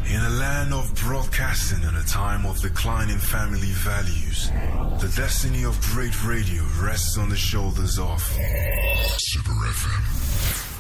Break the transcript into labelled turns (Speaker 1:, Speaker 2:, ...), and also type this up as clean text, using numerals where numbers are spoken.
Speaker 1: In a land of broadcasting and a time of declining family values, the destiny of great radio rests on the shoulders of Super FM.